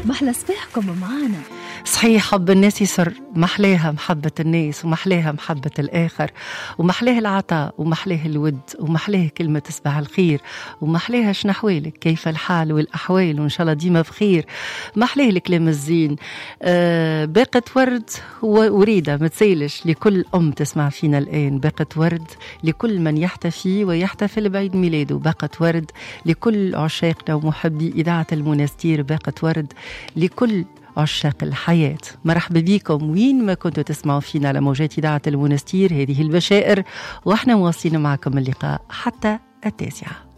محلى صباحكم معانا. صحيح، حب الناس يسر، محلاها محبة الناس، ومحلاها محبة الآخر، ومحلاها العطاء، ومحلاها الود، ومحلاها كلمة تصبح الخير، ومحلاها شن أحوالك، كيف الحال والأحوال، وإن شاء الله ديما بخير. محلاها الكلام الزين. باقة ورد وريدة متسيلش لكل أم تسمع فينا الآن. باقة ورد لكل من يحتفي ويحتفل بعيد ميلاده. باقة ورد لكل عشاقنا ومحبي إذاعة المنستير. باقة ورد لكل عشاق الحياة. مرحبا بكم وين ما كنتوا تسمعوا فينا على موجات إذاعة المنستير. هذه البشائر، وإحنا مواصلين معكم اللقاء حتى 9.